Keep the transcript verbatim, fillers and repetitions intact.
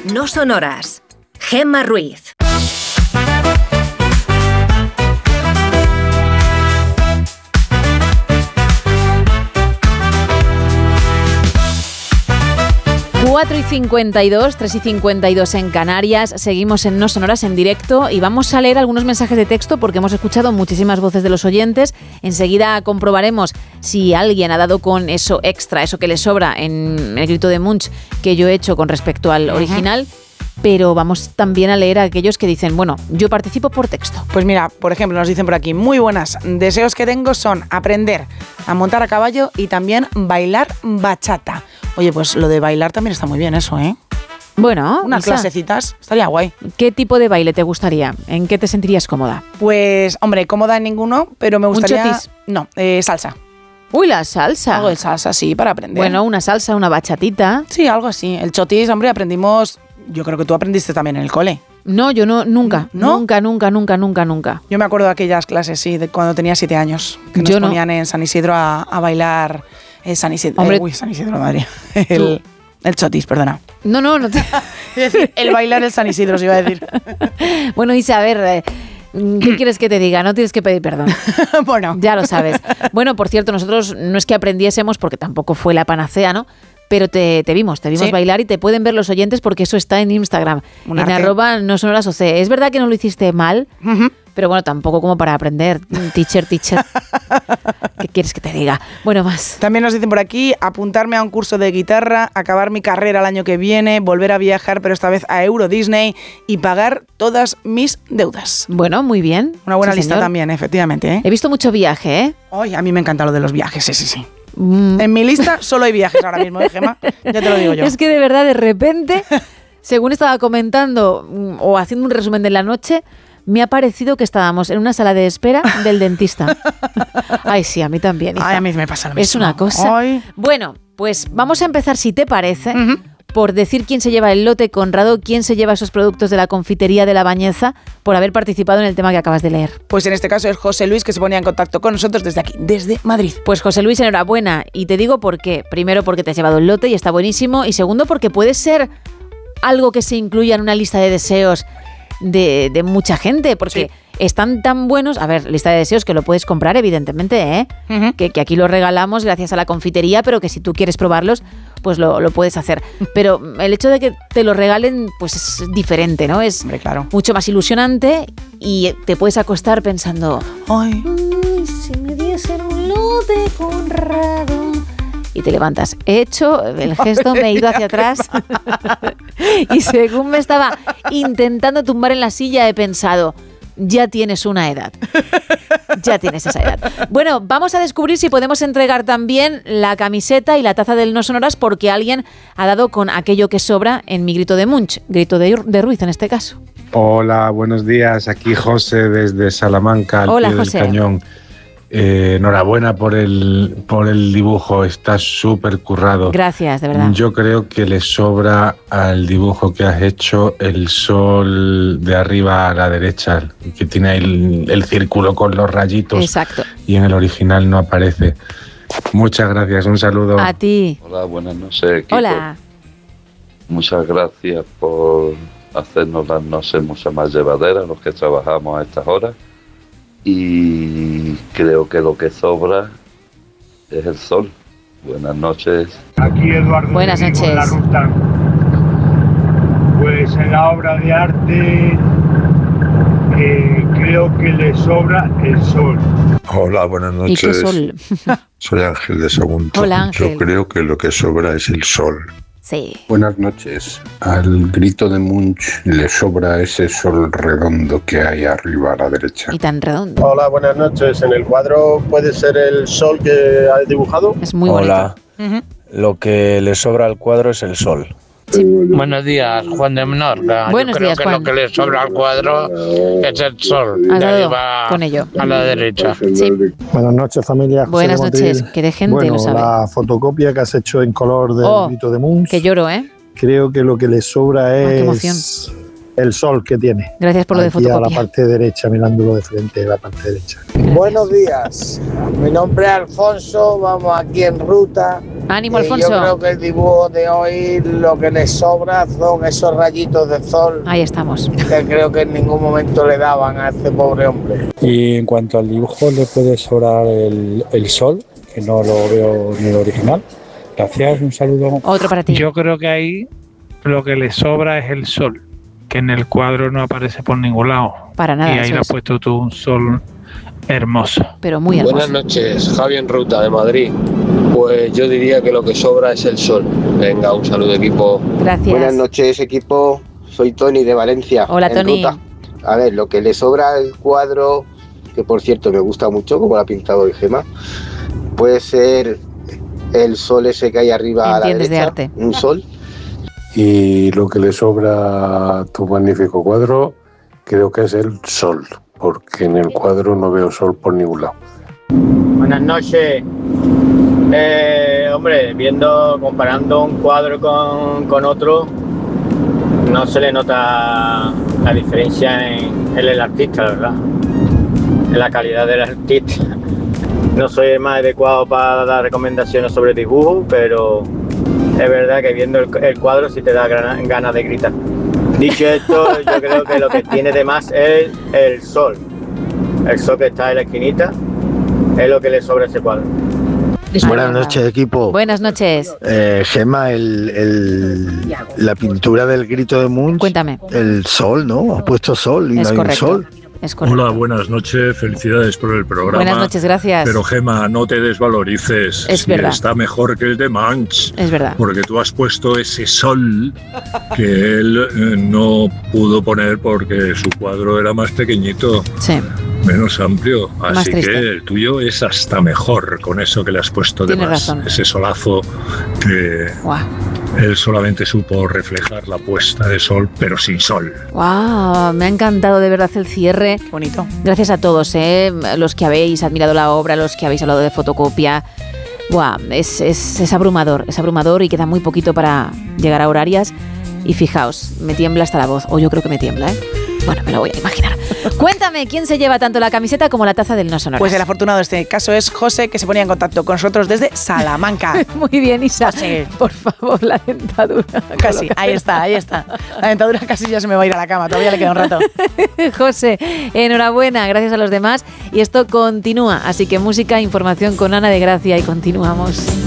No Sonoras. Gemma Ruiz. cuatro y cincuenta y dos, tres y cincuenta y dos en Canarias. Seguimos en No Sonoras en directo y vamos a leer algunos mensajes de texto porque hemos escuchado muchísimas voces de los oyentes. Enseguida comprobaremos si alguien ha dado con eso extra, eso que le sobra en el grito de Munch que yo he hecho con respecto al original. Pero vamos también a leer a aquellos que dicen, bueno, yo participo por texto. Pues mira, por ejemplo, nos dicen por aquí, muy buenas, deseos que tengo son aprender a montar a caballo y también bailar bachata. Oye, pues lo de bailar también está muy bien eso, ¿eh? Bueno, unas Isa, clasecitas, estaría guay. ¿Qué tipo de baile te gustaría? ¿En qué te sentirías cómoda? Pues, hombre, cómoda en ninguno, pero me gustaría... ¿Un chotis? No, eh, salsa. Uy, la salsa. Algo de salsa, sí, para aprender. Bueno, una salsa, una bachatita. Sí, algo así. El chotis, hombre, aprendimos... Yo creo que tú aprendiste también en el cole. No, yo no, nunca, ¿No? nunca, nunca, nunca, nunca, nunca. Yo me acuerdo de aquellas clases, sí, de cuando tenía siete años, que nos Yo no. ponían en San Isidro a, a bailar eh, San Isidro. Hombre, eh, uy, San Isidro, madre. El, el chotis, perdona. No, no, no te... Es decir, el bailar el San Isidro, se iba a decir. Bueno, Isa, a ver, eh, ¿qué quieres que te diga? No tienes que pedir perdón. Bueno. Ya lo sabes. Bueno, por cierto, nosotros no es que aprendiésemos, porque tampoco fue la panacea, ¿no? Pero te, te vimos, te vimos ¿Sí? bailar y te pueden ver los oyentes porque eso está en Instagram, Un en arte. arroba no sonoras oc. Es verdad que no lo hiciste mal, Uh-huh. pero bueno, tampoco como para aprender. Teacher, teacher. ¿Qué quieres que te diga? Bueno, más. También nos dicen por aquí, apuntarme a un curso de guitarra, acabar mi carrera el año que viene, volver a viajar, pero esta vez a Euro Disney y pagar todas mis deudas. Bueno, muy bien. Una buena Sí, lista señor. también, efectivamente, ¿eh? He visto mucho viaje, ¿eh? Ay, a mí me encanta lo de los viajes, sí, sí, sí. Mm. En mi lista solo hay viajes ahora mismo, ¿eh, Gemma? Ya te lo digo yo. Es que de verdad, de repente, según estaba comentando mm, o haciendo un resumen de la noche, me ha parecido que estábamos en una sala de espera del dentista. Ay, sí, a mí también, hija. Ay, a mí me pasa lo mismo. Es una cosa. Ay. Bueno, pues vamos a empezar, si te parece, Ujú. por decir quién se lleva el lote, Conrado, quién se lleva esos productos de la confitería de La Bañeza por haber participado en el tema que acabas de leer. Pues en este caso es José Luis, que se ponía en contacto con nosotros desde aquí, desde Madrid. Pues José Luis, enhorabuena. Y te digo por qué. Primero, porque te has llevado el lote y está buenísimo. Y segundo, porque puede ser algo que se incluya en una lista de deseos de, de mucha gente. Porque Sí. están tan buenos. A ver, lista de deseos que lo puedes comprar, evidentemente, ¿eh? Ujú. que, que aquí lo regalamos gracias a la confitería, pero que si tú quieres probarlos, pues lo, lo puedes hacer. Pero el hecho de que te lo regalen, pues es diferente, ¿no? Es Hombre, claro. mucho más ilusionante y te puedes acostar pensando... Ay. Ay, si me diesen un lote, Conrado. Y te levantas. He hecho el gesto, me he ido hacia atrás. Y según me estaba intentando tumbar en la silla, he pensado, ya tienes una edad. Ya tienes esa edad. Bueno, vamos a descubrir si podemos entregar también la camiseta y la taza del No Sonoras porque alguien ha dado con aquello que sobra en mi grito de Munch. Grito de, de Ruiz en este caso. Hola, buenos días. Aquí José desde Salamanca, al Hola, pie del José. cañón. Eh, enhorabuena por el, por el dibujo, está súper currado. Gracias, de verdad. Yo creo que le sobra al dibujo que has hecho el sol de arriba a la derecha, que tiene el, el círculo con los rayitos. Exacto. Y en el original no aparece. Muchas gracias, un saludo. A ti. Hola, buenas noches, equipo. Hola. Muchas gracias por hacernos las noches mucho más llevaderas, los que trabajamos a estas horas. Y creo que lo que sobra es el sol. Buenas noches. Aquí Eduardo. Buenas de Vigo, noches. La Ruta. Pues en la obra de arte eh, creo que le sobra el sol. Hola, buenas ¿Y qué noches. sol? Soy Ángel de Sagunto. Hola, Ángel. Yo creo que lo que sobra es el sol. Sí. Buenas noches. Al grito de Munch le sobra ese sol redondo que hay arriba a la derecha. Y tan redondo. Hola, buenas noches. En el cuadro puede ser el sol que has dibujado. Es muy Hola. Ujú. Lo que le sobra al cuadro es el sol. Buenos días, Juan de Menorca. Buenos Yo creo días, que Juan. lo que le sobra al cuadro es el sol. Has De ahí dado va con ello. a la derecha. Sí. Buenas noches, familia. José Buenas de noches. Motril. Que de gente Bueno, lo sabe. la fotocopia que has hecho en color del Oh, grito de Munch, Que lloro, ¿eh? creo que lo que le sobra Ah, qué es emoción. el sol que tiene. Gracias por lo de Aquí a la fotocopia. parte derecha, mirándolo de frente, a la parte derecha. Buenos días, mi nombre es Alfonso, vamos aquí en ruta Ánimo, Eh, Alfonso. Yo creo que el dibujo de hoy lo que le sobra son esos rayitos de sol. Ahí estamos. Que creo que en ningún momento le daban a este pobre hombre. Y en cuanto al dibujo, le puede sobrar el, el sol, que no lo veo en el original. Gracias, un saludo. Otro para ti. Yo creo que ahí lo que le sobra es el sol, que en el cuadro no aparece por ningún lado. Para nada, Y ahí eso le has es. puesto tú un sol hermoso. Pero muy hermoso. Buenas noches, Javi en ruta de Madrid. Pues yo diría que lo que sobra es el sol. Venga, un saludo equipo. Gracias. Buenas noches equipo, soy Tony de Valencia. Hola, en Tony. ruta. A ver, lo que le sobra al cuadro, que por cierto me gusta mucho, como lo ha pintado hoy Gema, puede ser el sol ese que hay arriba a la Entiendes de derecha, arte. un sol. Y lo que le sobra a tu magnífico cuadro, creo que es el sol, porque en el cuadro no veo sol por ningún lado. Buenas noches. Eh, hombre, viendo, comparando un cuadro con, con otro, no se le nota la diferencia en, en el artista, la verdad. En la calidad del artista. No soy el más adecuado para dar recomendaciones sobre dibujo, pero es verdad que viendo el, el cuadro sí te da ganas gana de gritar. Dicho esto, yo creo que lo que tiene de más es el sol. El sol que está en la esquinita es lo que le sobra a ese cuadro. Buenas noches, equipo. Buenas noches. Eh, Gema, el, el, la pintura del grito de Munch. Cuéntame. El sol, ¿no? Ha puesto sol y Es no hay correcto. un sol. Es correcto. Hola, buenas noches, felicidades por el programa. Buenas noches, gracias. Pero Gema, no te desvalorices. Es Si verdad. está mejor que el de Munch. Es verdad. Porque tú has puesto ese sol que él eh, no pudo poner porque su cuadro era más pequeñito. Sí. Menos amplio, Más así triste. que el tuyo es hasta mejor con eso que le has puesto de Tienes más. razón. Ese solazo que Guau. él solamente supo reflejar la puesta de sol, pero sin sol. Wow, me ha encantado de verdad el cierre. Qué bonito. Gracias a todos, ¿eh? Los que habéis admirado la obra, los que habéis hablado de fotocopia. Wow, es, es, es abrumador, es abrumador y queda muy poquito para llegar a horarias. Y fijaos, me tiembla hasta la voz, o yo creo que me tiembla, ¿eh? Bueno, me lo voy a imaginar. Cuéntame, ¿quién se lleva tanto la camiseta como la taza del No Sonoras? Pues el afortunado de este caso es José, que se ponía en contacto con nosotros desde Salamanca. Muy bien, Isa. José. Por favor, la dentadura. Casi, ahí está, ahí está. La dentadura casi ya se me va a ir a la cama, todavía le queda un rato. José, enhorabuena, gracias a los demás. Y esto continúa, así que música, información con Ana de Gracia y continuamos.